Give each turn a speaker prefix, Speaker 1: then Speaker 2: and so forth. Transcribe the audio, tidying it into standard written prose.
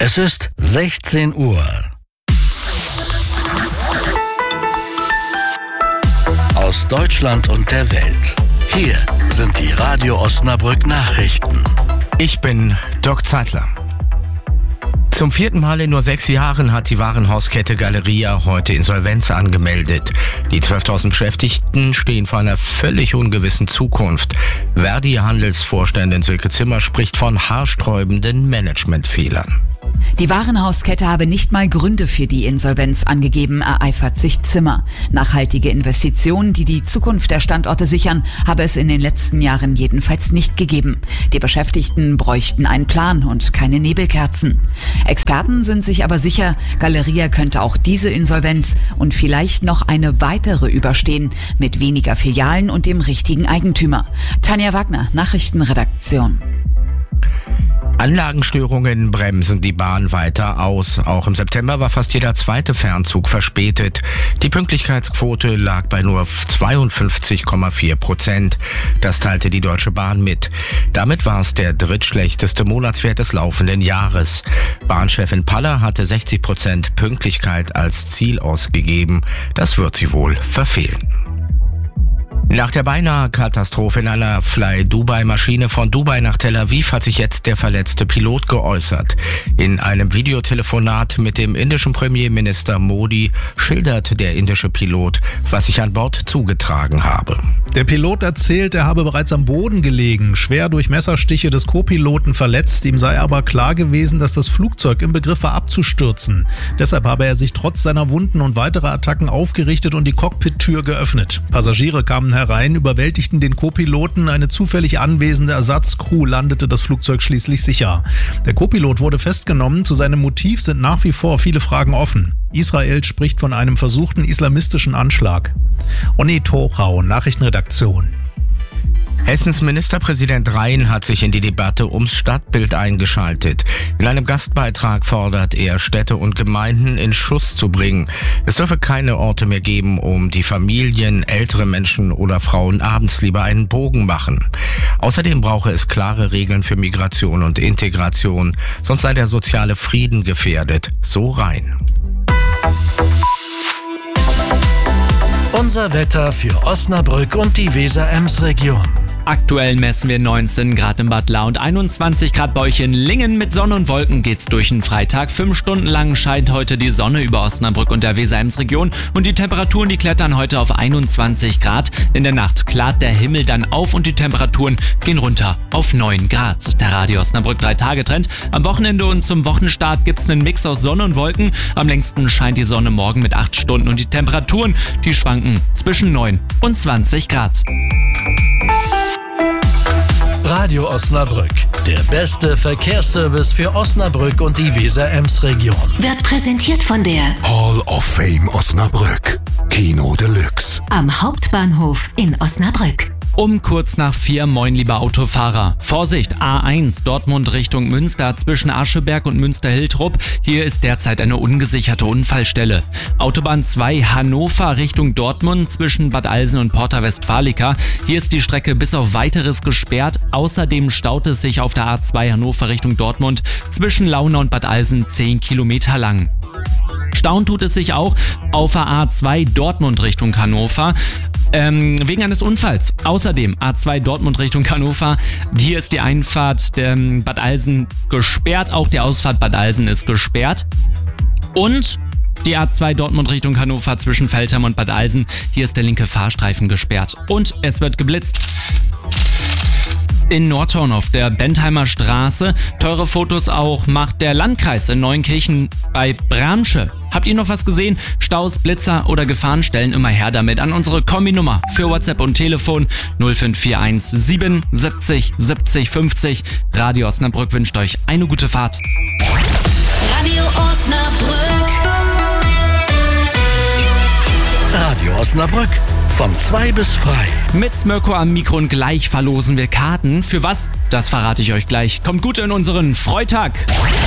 Speaker 1: Es ist 16 Uhr. Aus Deutschland und der Welt. Hier sind die Radio Osnabrück Nachrichten.
Speaker 2: Ich bin Dirk Zeitler. Zum 4. Mal in nur 6 Jahren hat die Warenhauskette Galeria heute Insolvenz angemeldet. Die 12.000 Beschäftigten stehen vor einer völlig ungewissen Zukunft. Verdi-Handelsvorständin Silke Zimmer spricht von haarsträubenden Managementfehlern.
Speaker 3: Die Warenhauskette habe nicht mal Gründe für die Insolvenz angegeben, ereifert sich Zimmer. Nachhaltige Investitionen, die die Zukunft der Standorte sichern, habe es in den letzten Jahren jedenfalls nicht gegeben. Die Beschäftigten bräuchten einen Plan und keine Nebelkerzen. Experten sind sich aber sicher, Galeria könnte auch diese Insolvenz und vielleicht noch eine weitere überstehen, mit weniger Filialen und dem richtigen Eigentümer. Tanja Wagner, Nachrichtenredaktion.
Speaker 2: Anlagenstörungen bremsen die Bahn weiter aus. Auch im September war fast jeder zweite Fernzug verspätet. Die Pünktlichkeitsquote lag bei nur 52,4%. Das teilte die Deutsche Bahn mit. Damit war es der drittschlechteste Monatswert des laufenden Jahres. Bahnchefin Paller hatte 60% Pünktlichkeit als Ziel ausgegeben. Das wird sie wohl verfehlen. Nach der beinahe Katastrophe in einer Fly-Dubai-Maschine von Dubai nach Tel Aviv hat sich jetzt der verletzte Pilot geäußert. In einem Videotelefonat mit dem indischen Premierminister Modi schildert der indische Pilot, was sich an Bord zugetragen habe.
Speaker 4: Der Pilot erzählt, er habe bereits am Boden gelegen, schwer durch Messerstiche des Co-Piloten verletzt. Ihm sei aber klar gewesen, dass das Flugzeug im Begriff war abzustürzen. Deshalb habe er sich trotz seiner Wunden und weiterer Attacken aufgerichtet und die Cockpit-Tür geöffnet. Passagiere kamen herein, überwältigten den Co-Piloten. Eine zufällig anwesende Ersatzcrew landete das Flugzeug schließlich sicher. Der Co-Pilot wurde festgenommen. Zu seinem Motiv sind nach wie vor viele Fragen offen. Israel spricht von einem versuchten islamistischen Anschlag. Onni Torau, Nachrichtenredaktion.
Speaker 2: Hessens Ministerpräsident Rhein hat sich in die Debatte ums Stadtbild eingeschaltet. In einem Gastbeitrag fordert er, Städte und Gemeinden in Schuss zu bringen. Es dürfe keine Orte mehr geben, um die Familien, ältere Menschen oder Frauen abends lieber einen Bogen machen. Außerdem brauche es klare Regeln für Migration und Integration, sonst sei der soziale Frieden gefährdet, so Rhein.
Speaker 1: Unser Wetter für Osnabrück und die Weser-Ems-Region.
Speaker 5: Aktuell messen wir 19 Grad in Bad Lau und 21 Grad bei euch in Lingen. Mit Sonne und Wolken geht's durch den Freitag. 5 Stunden lang scheint heute die Sonne über Osnabrück und der Weser-Ems-Region und die Temperaturen, die klettern heute auf 21 Grad. In der Nacht klart der Himmel dann auf und die Temperaturen gehen runter auf 9 Grad. Der Radio Osnabrück 3-Tage-Trend. Am Wochenende und zum Wochenstart gibt's einen Mix aus Sonne und Wolken. Am längsten scheint die Sonne morgen mit 8 Stunden und die Temperaturen, die schwanken zwischen 9 und 20 Grad.
Speaker 1: Radio Osnabrück, der beste Verkehrsservice für Osnabrück und die Weser-Ems-Region.
Speaker 6: Wird präsentiert von der
Speaker 7: Hall of Fame Osnabrück, Kino Deluxe.
Speaker 6: am Hauptbahnhof in Osnabrück.
Speaker 5: Um kurz nach 4, moin lieber Autofahrer. Vorsicht, A1 Dortmund Richtung Münster zwischen Ascheberg und Münster-Hiltrup. Hier ist derzeit eine ungesicherte Unfallstelle. Autobahn 2 Hannover Richtung Dortmund zwischen Bad Alsen und Porta Westfalica. Hier ist die Strecke bis auf Weiteres gesperrt. Außerdem staut es sich auf der A2 Hannover Richtung Dortmund zwischen Launa und Bad Alsen 10 Kilometer lang. Stauen tut es sich auch auf der A2 Dortmund Richtung Hannover. Wegen eines Unfalls. Außerdem A2 Dortmund Richtung Hannover. Hier ist die Einfahrt der Bad Alsen gesperrt. Auch die Ausfahrt Bad Alsen ist gesperrt. Und die A2 Dortmund Richtung Hannover zwischen Veltheim und Bad Alsen. Hier ist der linke Fahrstreifen gesperrt. Und es wird geblitzt. In Nordhorn auf der Bentheimer Straße. Teure Fotos auch macht der Landkreis in Neunkirchen bei Bramsche. Habt ihr noch was gesehen? Staus, Blitzer oder Gefahrenstellen? Immer her damit an unsere Kombi-Nummer für WhatsApp und Telefon 0541 77 70 50. Radio Osnabrück wünscht euch eine gute Fahrt.
Speaker 6: Radio Osnabrück.
Speaker 1: Radio Osnabrück. Von 2 bis frei.
Speaker 5: Mit Smirko am Mikro und gleich verlosen wir Karten. Für was? Das verrate ich euch gleich. Kommt gut in unseren Freitag.